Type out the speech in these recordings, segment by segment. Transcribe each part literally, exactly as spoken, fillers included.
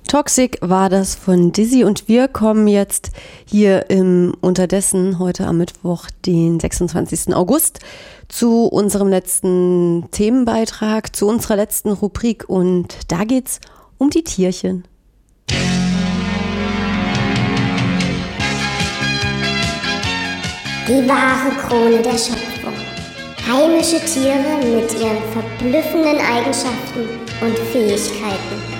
Toxic war das von Dizzy und wir kommen jetzt hier im Unterdessen heute am Mittwoch, den sechsundzwanzigsten August, zu unserem letzten Themenbeitrag, zu unserer letzten Rubrik und da geht's um die Tierchen. Die wahre Krone der Schöpfung. Heimische Tiere mit ihren verblüffenden Eigenschaften und Fähigkeiten.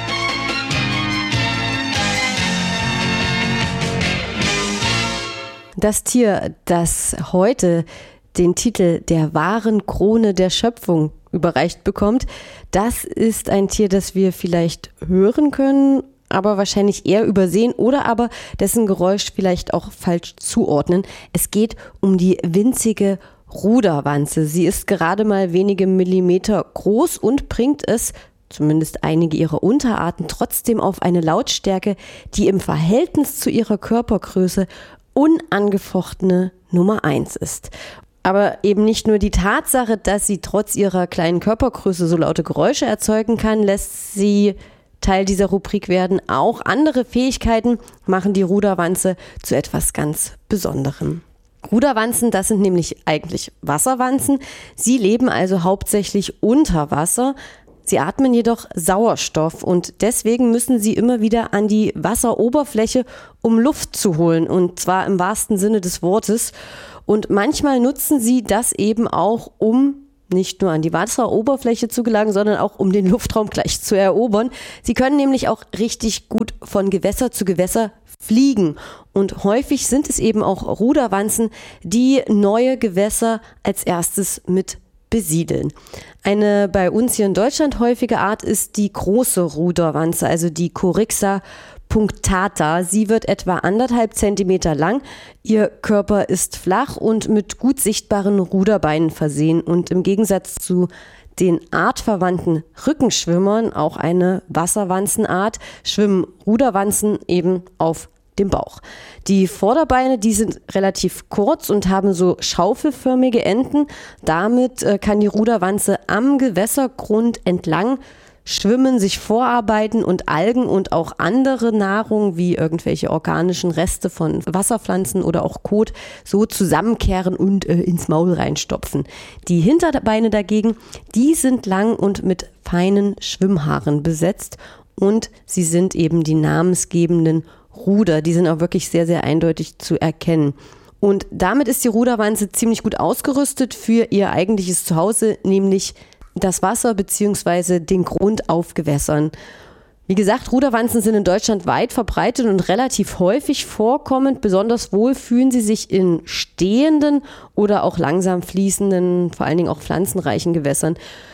Das Tier, das heute den Titel der wahren Krone der Schöpfung überreicht bekommt, das ist ein Tier, das wir vielleicht hören können, aber wahrscheinlich eher übersehen oder aber dessen Geräusch vielleicht auch falsch zuordnen. Es geht um die winzige Ruderwanze. Sie ist gerade mal wenige Millimeter groß und bringt es, zumindest einige ihrer Unterarten, trotzdem auf eine Lautstärke, die im Verhältnis zu ihrer Körpergröße unangefochtene Nummer eins ist. Aber eben nicht nur die Tatsache, dass sie trotz ihrer kleinen Körpergröße so laute Geräusche erzeugen kann, lässt sie Teil dieser Rubrik werden. Auch andere Fähigkeiten machen die Ruderwanze zu etwas ganz Besonderem. Ruderwanzen, das sind nämlich eigentlich Wasserwanzen. Sie leben also hauptsächlich unter Wasser. Sie atmen jedoch Sauerstoff und deswegen müssen sie immer wieder an die Wasseroberfläche, um Luft zu holen, und zwar im wahrsten Sinne des Wortes. Und manchmal nutzen sie das eben auch, um nicht nur an die Wasseroberfläche zu gelangen, sondern auch um den Luftraum gleich zu erobern. Sie können nämlich auch richtig gut von Gewässer zu Gewässer fliegen. Und häufig sind es eben auch Ruderwanzen, die neue Gewässer als erstes mit besiedeln. Eine bei uns hier in Deutschland häufige Art ist die große Ruderwanze, also die Coryxa punctata. Sie wird etwa anderthalb Zentimeter lang. Ihr Körper ist flach und mit gut sichtbaren Ruderbeinen versehen. Und im Gegensatz zu den artverwandten Rückenschwimmern, auch eine Wasserwanzenart, schwimmen Ruderwanzen eben auf dem Bauch. Die Vorderbeine, die sind relativ kurz und haben so schaufelförmige Enden. Damit äh, kann die Ruderwanze am Gewässergrund entlang schwimmen, sich vorarbeiten und Algen und auch andere Nahrung wie irgendwelche organischen Reste von Wasserpflanzen oder auch Kot so zusammenkehren und äh, ins Maul reinstopfen. Die Hinterbeine dagegen, die sind lang und mit feinen Schwimmhaaren besetzt und sie sind eben die namensgebenden Ruder. Die sind auch wirklich sehr, sehr eindeutig zu erkennen. Und damit ist die Ruderwanze ziemlich gut ausgerüstet für ihr eigentliches Zuhause, nämlich das Wasser bzw. den Grund auf Gewässern. Wie gesagt, Ruderwanzen sind in Deutschland weit verbreitet und relativ häufig vorkommend. Besonders wohl fühlen sie sich in stehenden oder auch langsam fließenden, vor allen Dingen auch pflanzenreichen Gewässern.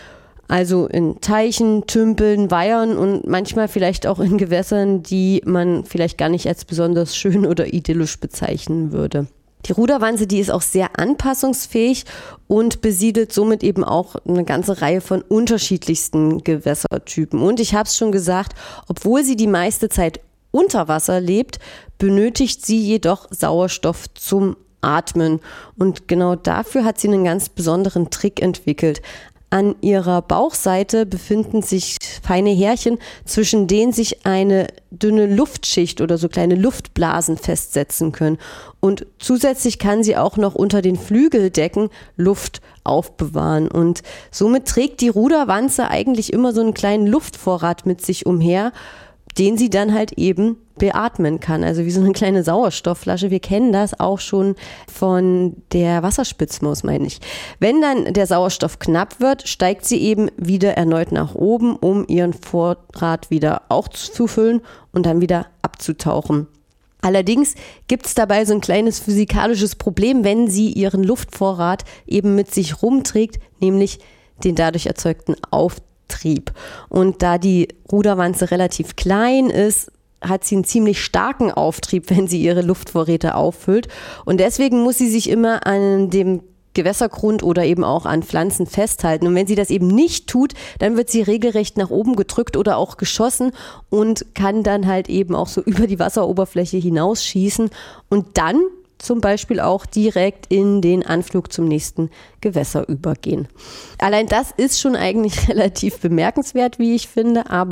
Also in Teichen, Tümpeln, Weihern und manchmal vielleicht auch in Gewässern, die man vielleicht gar nicht als besonders schön oder idyllisch bezeichnen würde. Die Ruderwanze, die ist auch sehr anpassungsfähig und besiedelt somit eben auch eine ganze Reihe von unterschiedlichsten Gewässertypen. Und ich habe es schon gesagt, obwohl sie die meiste Zeit unter Wasser lebt, benötigt sie jedoch Sauerstoff zum Atmen. Und genau dafür hat sie einen ganz besonderen Trick entwickelt. An ihrer Bauchseite befinden sich feine Härchen, zwischen denen sich eine dünne Luftschicht oder so kleine Luftblasen festsetzen können. Und zusätzlich kann sie auch noch unter den Flügeldecken Luft aufbewahren. Und somit trägt die Ruderwanze eigentlich immer so einen kleinen Luftvorrat mit sich umher, den sie dann halt eben beatmen kann, also wie so eine kleine Sauerstoffflasche. Wir kennen das auch schon von der Wasserspitzmaus, meine ich. Wenn dann der Sauerstoff knapp wird, steigt sie eben wieder erneut nach oben, um ihren Vorrat wieder auch zu füllen und dann wieder abzutauchen. Allerdings gibt es dabei so ein kleines physikalisches Problem, wenn sie ihren Luftvorrat eben mit sich rumträgt, nämlich den dadurch erzeugten Auftrieb. Und da die Ruderwanze relativ klein ist, hat sie einen ziemlich starken Auftrieb, wenn sie ihre Luftvorräte auffüllt. Und deswegen muss sie sich immer an dem Gewässergrund oder eben auch an Pflanzen festhalten. Und wenn sie das eben nicht tut, dann wird sie regelrecht nach oben gedrückt oder auch geschossen und kann dann halt eben auch so über die Wasseroberfläche hinausschießen und dann zum Beispiel auch direkt in den Anflug zum nächsten Gewässer übergehen. Allein das ist schon eigentlich relativ bemerkenswert, wie ich finde, aber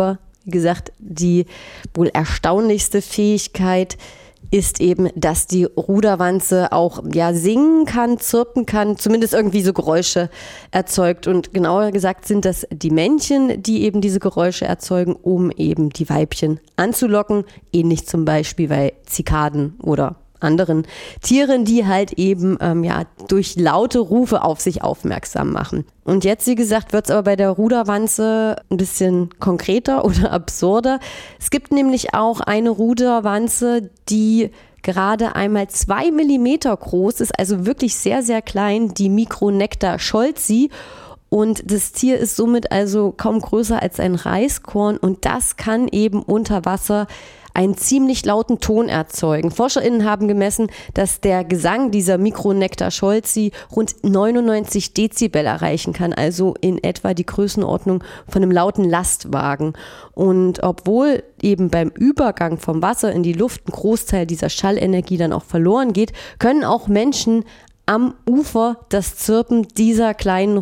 Wie gesagt, die wohl erstaunlichste Fähigkeit ist eben, dass die Ruderwanze auch ja singen kann, zirpen kann, zumindest irgendwie so Geräusche erzeugt. Und genauer gesagt sind das die Männchen, die eben diese Geräusche erzeugen, um eben die Weibchen anzulocken. Ähnlich zum Beispiel bei Zikaden oder anderen Tieren, die halt eben ähm, ja durch laute Rufe auf sich aufmerksam machen. Und jetzt, wie gesagt, wird es aber bei der Ruderwanze ein bisschen konkreter oder absurder. Es gibt nämlich auch eine Ruderwanze, die gerade einmal zwei Millimeter groß ist, also wirklich sehr, sehr klein, die Micronecta scholzi. Und das Tier ist somit also kaum größer als ein Reiskorn und das kann eben unter Wasser einen ziemlich lauten Ton erzeugen. ForscherInnen haben gemessen, dass der Gesang dieser Micronecta scholzi rund neunundneunzig Dezibel erreichen kann, also in etwa die Größenordnung von einem lauten Lastwagen. Und obwohl eben beim Übergang vom Wasser in die Luft ein Großteil dieser Schallenergie dann auch verloren geht, können auch Menschen am Ufer das Zirpen dieser kleinen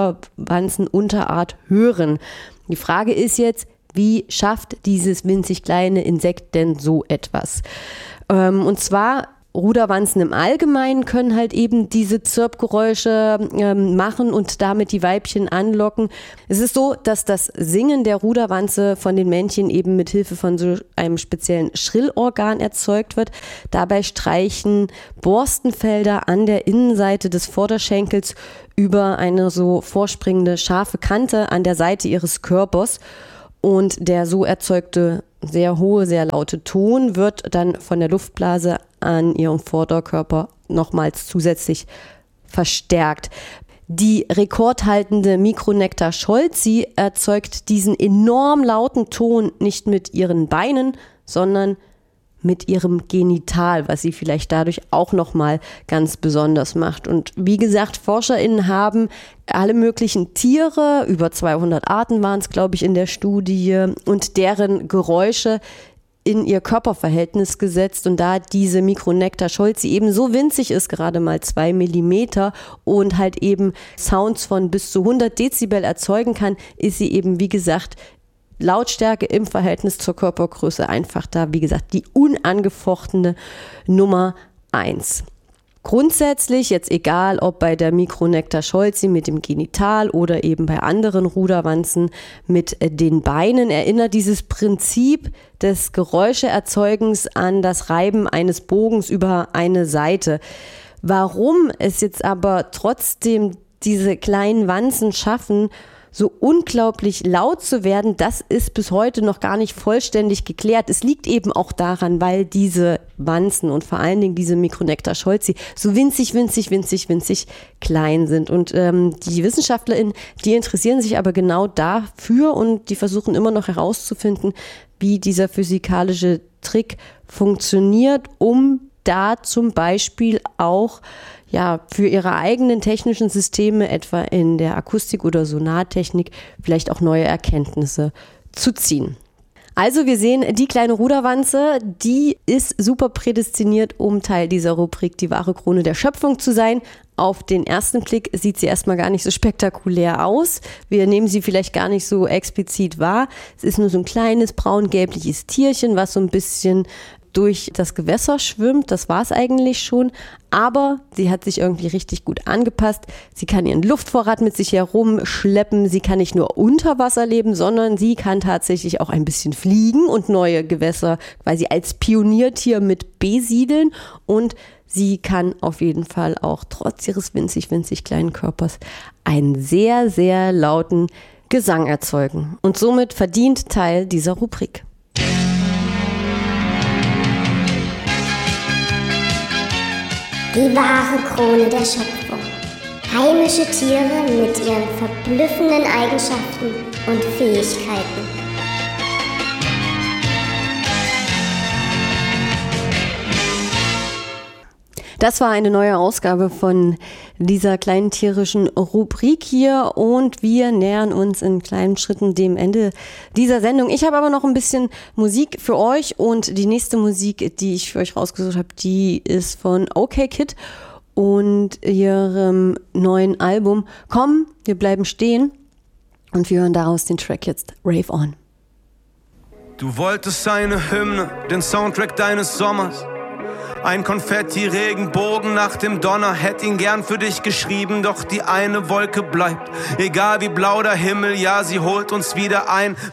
Ruderwanzenunterart hören. Die Frage ist jetzt, wie schafft dieses winzig kleine Insekt denn so etwas? Ähm, und zwar Ruderwanzen im Allgemeinen können halt eben diese Zirpgeräusche ähm, machen und damit die Weibchen anlocken. Es ist so, dass das Singen der Ruderwanze von den Männchen eben mit Hilfe von so einem speziellen Schrillorgan erzeugt wird. Dabei streichen Borstenfelder an der Innenseite des Vorderschenkels über eine so vorspringende scharfe Kante an der Seite ihres Körpers. Und der so erzeugte sehr hohe, sehr laute Ton wird dann von der Luftblase an ihrem Vorderkörper nochmals zusätzlich verstärkt. Die rekordhaltende Micronecta scholzi erzeugt diesen enorm lauten Ton nicht mit ihren Beinen, sondern mit ihrem Genital, was sie vielleicht dadurch auch nochmal ganz besonders macht. Und wie gesagt, ForscherInnen haben alle möglichen Tiere, über zweihundert Arten waren es, glaube ich, in der Studie, und deren Geräusche in ihr Körperverhältnis gesetzt. Und da diese Micronecta scholzi eben so winzig ist, gerade mal zwei Millimeter, und halt eben Sounds von bis zu hundert Dezibel erzeugen kann, ist sie eben, wie gesagt, Lautstärke im Verhältnis zur Körpergröße einfach da, wie gesagt, die unangefochtene Nummer eins. Grundsätzlich, jetzt egal ob bei der Micronecta scholzi mit dem Genital oder eben bei anderen Ruderwanzen mit den Beinen, erinnert dieses Prinzip des Geräuscheerzeugens an das Reiben eines Bogens über eine Seite. Warum es jetzt aber trotzdem diese kleinen Wanzen schaffen, so unglaublich laut zu werden, das ist bis heute noch gar nicht vollständig geklärt. Es liegt eben auch daran, weil diese Wanzen und vor allen Dingen diese Micronecta scholzi so winzig, winzig, winzig, winzig klein sind. Und ähm, die WissenschaftlerInnen, die interessieren sich aber genau dafür und die versuchen immer noch herauszufinden, wie dieser physikalische Trick funktioniert, um da zum Beispiel auch ja, für ihre eigenen technischen Systeme, etwa in der Akustik oder Sonartechnik, vielleicht auch neue Erkenntnisse zu ziehen. Also wir sehen, die kleine Ruderwanze, die ist super prädestiniert, um Teil dieser Rubrik Die wahre Krone der Schöpfung zu sein. Auf den ersten Blick sieht sie erstmal gar nicht so spektakulär aus. Wir nehmen sie vielleicht gar nicht so explizit wahr. Es ist nur so ein kleines braun-gelbliches Tierchen, was so ein bisschen durch das Gewässer schwimmt, das war es eigentlich schon, aber sie hat sich irgendwie richtig gut angepasst. Sie kann ihren Luftvorrat mit sich herumschleppen, sie kann nicht nur unter Wasser leben, sondern sie kann tatsächlich auch ein bisschen fliegen und neue Gewässer quasi als Pioniertier mit besiedeln, und sie kann auf jeden Fall auch trotz ihres winzig, winzig kleinen Körpers einen sehr, sehr lauten Gesang erzeugen und somit verdient Teil dieser Rubrik. Die wahre Krone der Schöpfung. Heimische Tiere mit ihren verblüffenden Eigenschaften und Fähigkeiten. Das war eine neue Ausgabe von dieser kleinen tierischen Rubrik hier und wir nähern uns in kleinen Schritten dem Ende dieser Sendung. Ich habe aber noch ein bisschen Musik für euch und die nächste Musik, die ich für euch rausgesucht habe, die ist von OkKid und ihrem neuen Album Komm, wir bleiben stehen, und wir hören daraus den Track jetzt Rave On. Du wolltest eine Hymne, den Soundtrack deines Sommers. Ein Konfetti-Regenbogen nach dem Donner. Hätt ihn gern für dich geschrieben, doch die eine Wolke bleibt. Egal wie blau der Himmel, ja, sie holt uns wieder ein.